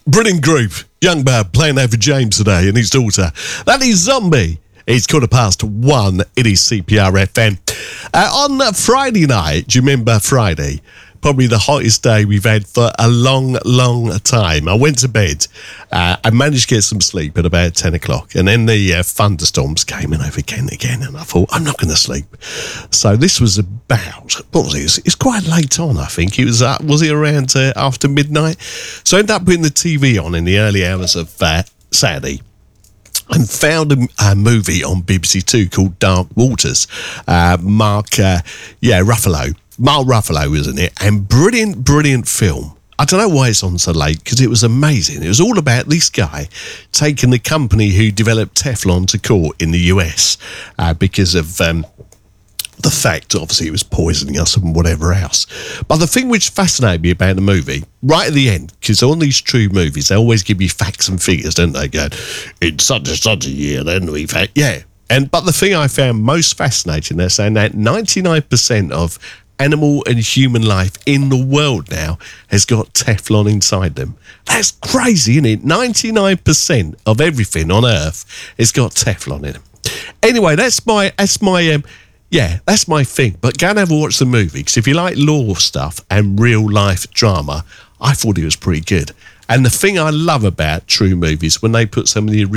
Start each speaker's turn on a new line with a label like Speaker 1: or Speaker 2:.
Speaker 1: Brilliant group. Young man playing that for James today and his daughter. That is Zombie. It's 1:15. It is CPR FM. On Friday night, do you remember Friday? Probably the hottest day we've had for a long, long time. I went to bed. I managed to get some sleep at about 10 o'clock. And then the thunderstorms came in over Kent again. And I thought, I'm not going to sleep. So this was about, what was it? It's quite late on, I think. It was it around after midnight? So I ended up putting the TV on in the early hours of Saturday. And found a movie on BBC Two called Dark Waters. Mark Ruffalo. Mark Ruffalo was in it, and brilliant film. I don't know why it's on so late, because it was amazing. It was all about this guy taking the company who developed Teflon to court in the US because of the fact, obviously, it was poisoning us and whatever else. But the thing which fascinated me about the movie, right at the end, because on these true movies, they always give you facts and figures, don't they? Go, in such a year, then we've had, but the thing I found most fascinating, they're saying that 99% of animal and human life in the world now has got Teflon inside them. That's crazy, isn't it? 99% of everything on Earth has got Teflon in them. Anyway, that's my thing. But go and have a watch the movie, because if you like law stuff and real life drama, I thought it was pretty good. And the thing I love about true movies, when they put some of the